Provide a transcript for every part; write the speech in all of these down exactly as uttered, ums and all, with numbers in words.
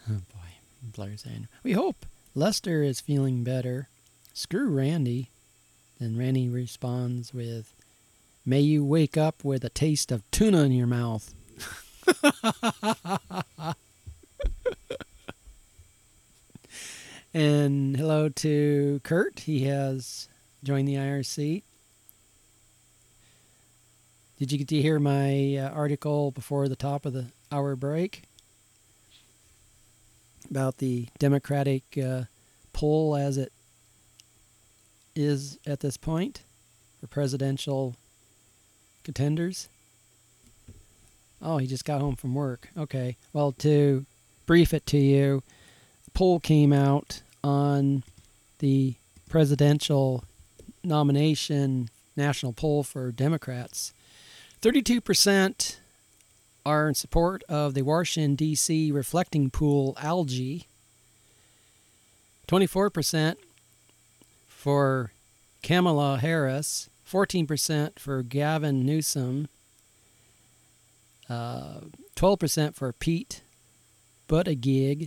Oh boy, Blair saying, we hope Lester is feeling better. Screw Randy. Then Randy responds with, may you wake up with a taste of tuna in your mouth. And hello to Kurt. He has joined the I R C. Did you get to hear my uh, article before the top of the hour break about the Democratic uh, poll as it is at this point for presidential contenders? Oh, he just got home from work. Okay. Well, to brief it to you, the poll came out on the presidential nomination national poll for Democrats. thirty-two percent are in support of the Washington, D C reflecting pool algae. twenty-four percent for Kamala Harris. fourteen percent for Gavin Newsom. Uh, twelve percent for Pete Buttigieg.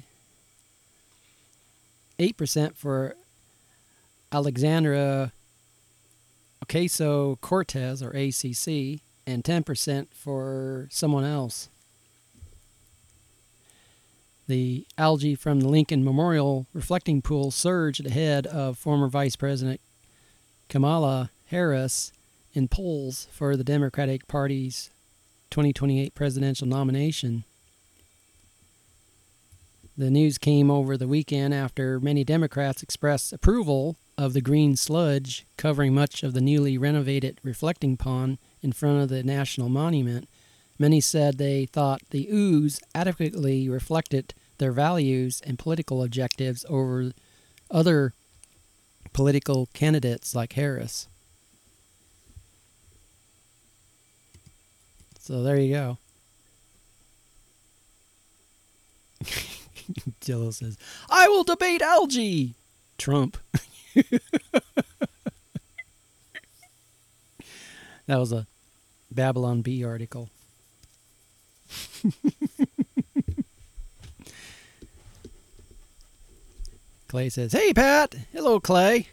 eight percent for Alexandra Ocasio-Cortez, or A C C, and ten percent for someone else. The algae from the Lincoln Memorial reflecting pool surged ahead of former Vice President Kamala Harris in polls for the Democratic Party's twenty twenty-eight presidential nomination. The news came over the weekend after many Democrats expressed approval of the green sludge covering much of the newly renovated reflecting pond in front of the National Monument. Many said they thought the ooze adequately reflected their values and political objectives over other political candidates like Harris. So there you go. Jello says, I will debate algae! Trump. That was a Babylon Bee article. Clay says, hey, Pat. Hello, Clay.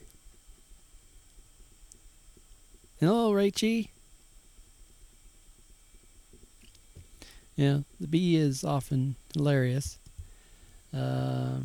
Hello, Rachie. Yeah, the bee is often hilarious. Uh,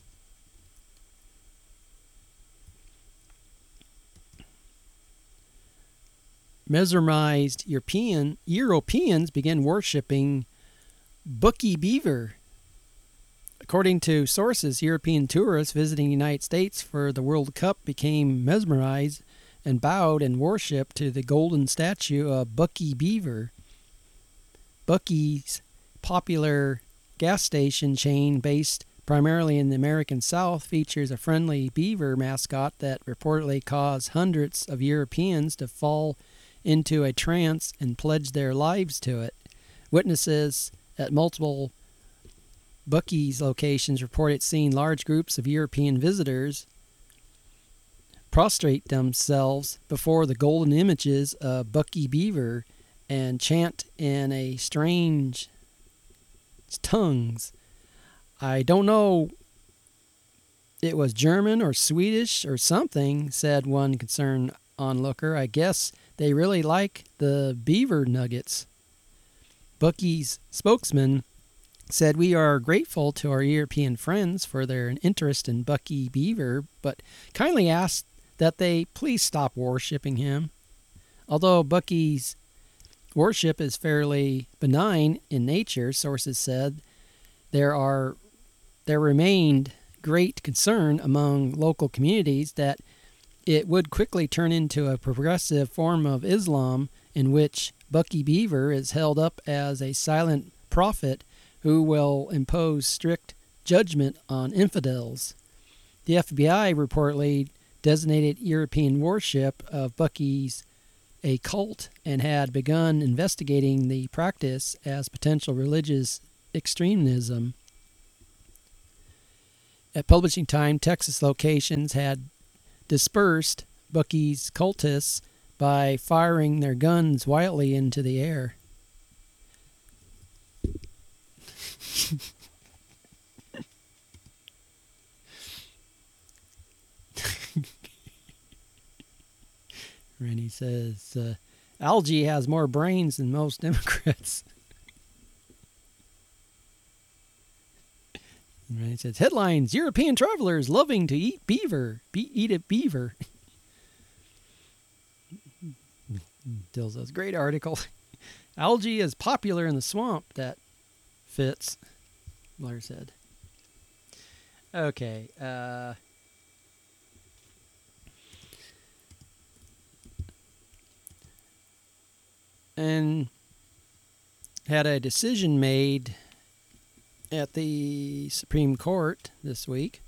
mesmerized European Europeans began worshipping Bucky Beaver. According to sources, European tourists visiting the United States for the World Cup became mesmerized and bowed and worshipped to the golden statue of Bucky Beaver. Bucky's popular gas station chain based primarily in the American South features a friendly beaver mascot that reportedly caused hundreds of Europeans to fall into a trance and pledge their lives to it. Witnesses at multiple Bucky's locations reported seeing large groups of European visitors prostrate themselves before the golden images of Bucky Beaver and chant in a strange tongues. I don't know, it was German or Swedish or something, said one concerned onlooker. I guess they really like the beaver nuggets. Bucky's spokesman said, we are grateful to our European friends for their interest in Bucky Beaver, but kindly asked that they please stop worshipping him. Although Bucky's worship is fairly benign in nature, sources said, there are there remained great concern among local communities that it would quickly turn into a progressive form of Islam in which Bucky Beaver is held up as a silent prophet who will impose strict judgment on infidels. The F B I reportedly designated European worship of Bucky's a cult and had begun investigating the practice as potential religious extremism. At publishing time, Texas locations had dispersed Bucky's cultists by firing their guns wildly into the air. Randy says, uh, algae has more brains than most Democrats. And Randy says, headlines, European travelers loving to eat beaver. Be- eat a beaver. Dill says, great article. Algae is popular in the swamp. That fits, Blair said. Okay. Uh, and had a decision made at the Supreme Court this week.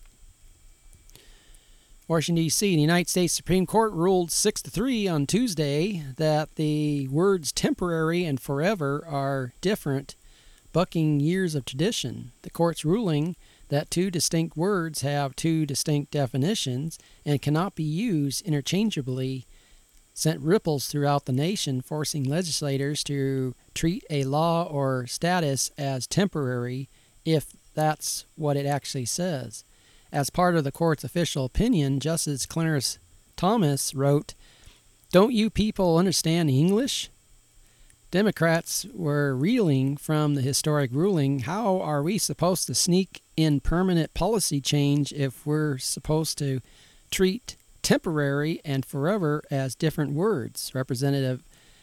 Washington, D C, the United States Supreme Court ruled six to three on Tuesday that the words temporary and forever are different, bucking years of tradition. The court's ruling that two distinct words have two distinct definitions and cannot be used interchangeably sent ripples throughout the nation, forcing legislators to treat a law or status as temporary if that's what it actually says. As part of the court's official opinion, Justice Clarence Thomas wrote, "Don't you people understand English?" Democrats were reeling from the historic ruling. How are we supposed to sneak in permanent policy change if we're supposed to treat temporary and forever as different words? Representative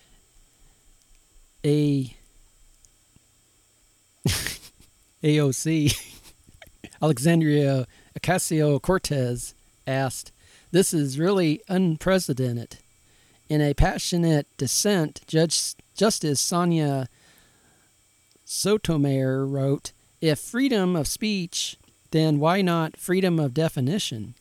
A. A O C, Alexandria Ocasio-Cortez, asked, "This is really unprecedented." In a passionate dissent, Judge Justice Sonia Sotomayor wrote, "If freedom of speech, then why not freedom of definition?"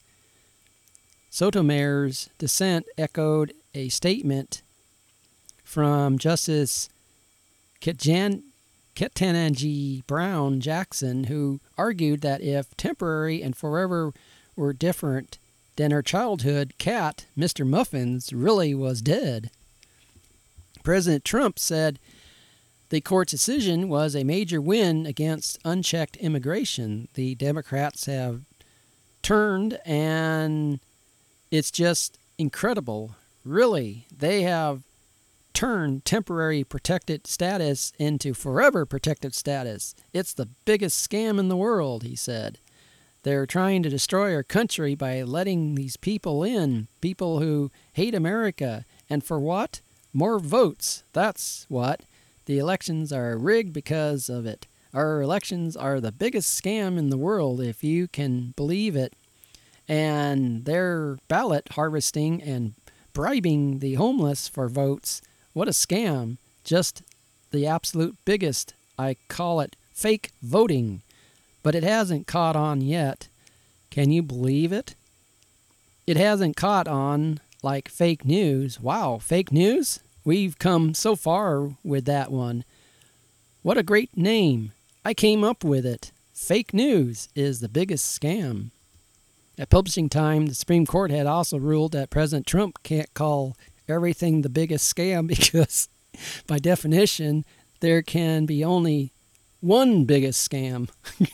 Sotomayor's dissent echoed a statement from Justice Ketanji Ketanji Brown Jackson, who argued that if temporary and forever were different, then her childhood cat, Mister Muffins, really was dead. President Trump said the court's decision was a major win against unchecked immigration. The Democrats have turned, and it's just incredible. Really, they have turned temporary protected status into forever protected status. It's the biggest scam in the world, he said. They're trying to destroy our country by letting these people in, people who hate America. And for what? More votes. That's what. The elections are rigged because of it. Our elections are the biggest scam in the world, if you can believe it. And they're ballot harvesting and bribing the homeless for votes. What a scam. Just the absolute biggest. I call it fake voting. But it hasn't caught on yet. Can you believe it? It hasn't caught on like fake news. Wow, fake news? We've come so far with that one. What a great name. I came up with it. Fake news is the biggest scam. At publishing time, the Supreme Court had also ruled that President Trump can't call everything the biggest scam because, by definition, there can be only one biggest scam.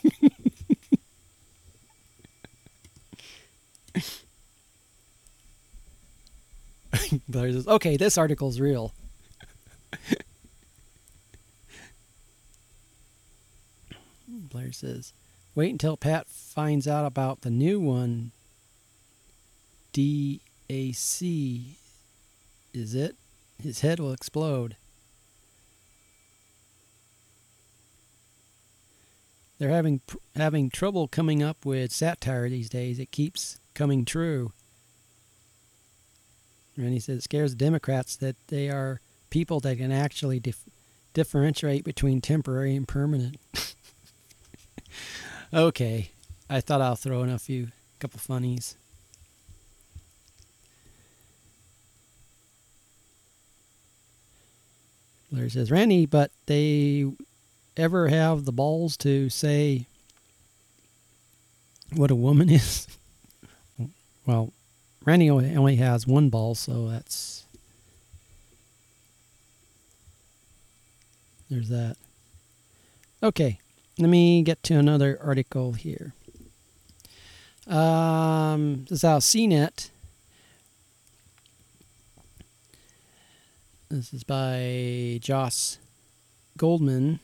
Blair says, okay, this article's real. Blair says, wait until Pat finds out about the new one. D A C, is it? His head will explode. They're having having trouble coming up with satire these days. It keeps coming true. And he says it scares the Democrats that they are people that can actually dif- differentiate between temporary and permanent. Okay, I thought I'll throw in a few, couple funnies. Larry says, Randy, but they ever have the balls to say what a woman is? Well, Randy only, only has one ball, so that's... There's that. Okay, let me get to another article here. Um, this is how C net This is by Joss Goldman.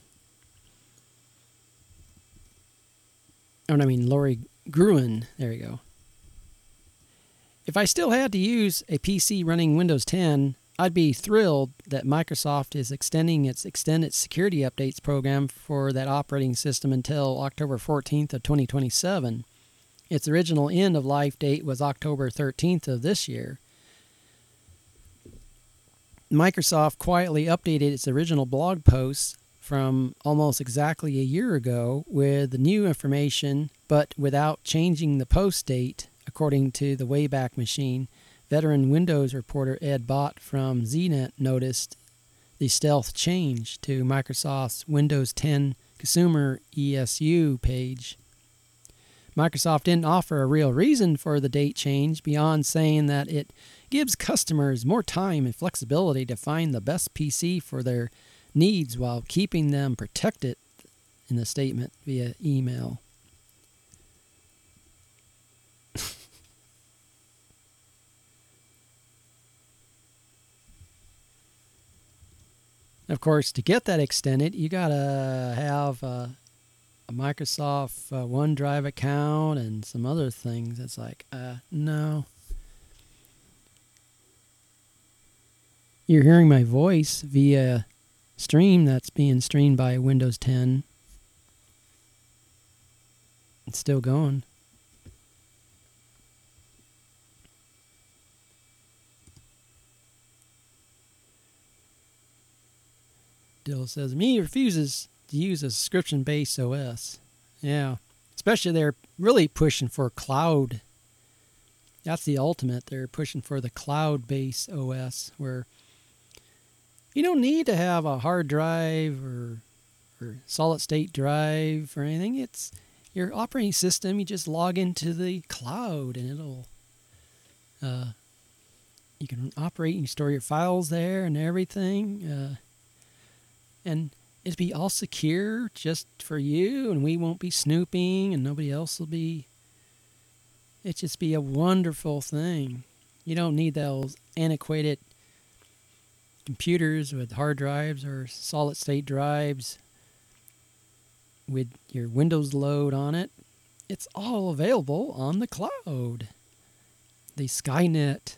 Oh, no, I mean Lori Gruen. There you go. If I still had to use a P C running Windows ten, I'd be thrilled that Microsoft is extending its extended security updates program for that operating system until October fourteenth of twenty twenty-seven. Its original end of life date was October thirteenth of this year. Microsoft quietly updated its original blog posts from almost exactly a year ago with the new information, but without changing the post date, according to the Wayback Machine. Veteran Windows reporter Ed Bott from Z net noticed the stealth change to Microsoft's Windows ten Consumer E S U page. Microsoft didn't offer a real reason for the date change beyond saying that it gives customers more time and flexibility to find the best P C for their needs while keeping them protected, in the statement via email. Of course, to get that extended, you gotta have a, a Microsoft uh, OneDrive account and some other things. It's like, uh, no. You're hearing my voice via stream that's being streamed by Windows ten. It's still going. Dill says, me refuses to use a subscription-based O S. Yeah, especially they're really pushing for cloud. That's the ultimate. They're pushing for the cloud-based O S, where you don't need to have a hard drive or or solid-state drive or anything. It's your operating system. You just log into the cloud, and it'll uh, you can operate and store your files there and everything. Uh, And it'd be all secure just for you, and we won't be snooping, and nobody else will be. It'd just be a wonderful thing. You don't need those antiquated computers with hard drives or solid-state drives with your Windows load on it. It's all available on the cloud. The Skynet.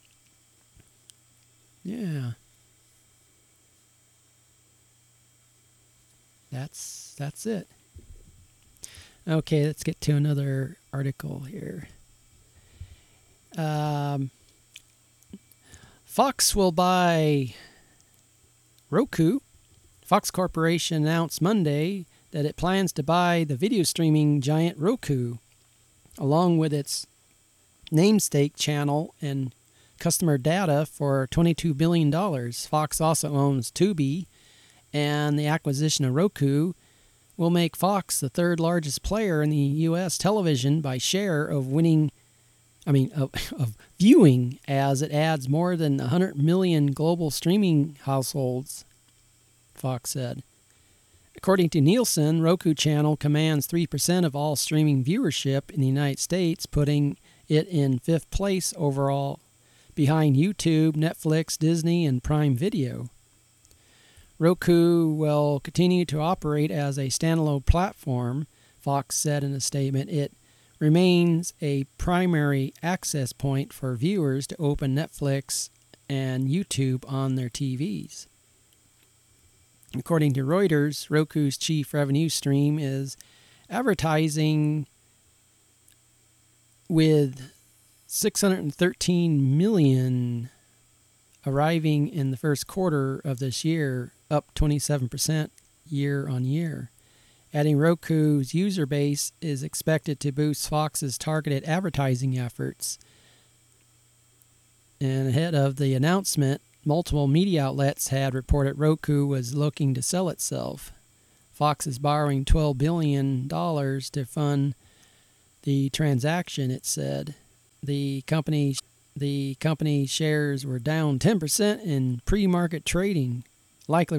Yeah. That's that's it. Okay, let's get to another article here. Um, Fox will buy Roku. Fox Corporation announced Monday that it plans to buy the video streaming giant Roku, along with its namesake channel and customer data, for twenty-two billion dollars. Fox also owns Tubi, and the acquisition of Roku will make Fox the third largest player in the U S television by share of winning, I mean, of, of viewing, as it adds more than one hundred million global streaming households, Fox said. According to Nielsen, Roku channel commands three percent of all streaming viewership in the United States, putting it in fifth place overall, behind YouTube, Netflix, Disney, and Prime Video. Roku will continue to operate as a standalone platform, Fox said in a statement. It remains a primary access point for viewers to open Netflix and YouTube on their T Vs. According to Reuters, Roku's chief revenue stream is advertising, with six hundred thirteen million dollars arriving in the first quarter of this year, up twenty-seven percent year on year. Adding Roku's user base is expected to boost Fox's targeted advertising efforts. And ahead of the announcement, multiple media outlets had reported Roku was looking to sell itself. Fox is borrowing twelve billion dollars to fund the transaction, it said. The company the company shares were down ten percent in pre-market trading, likely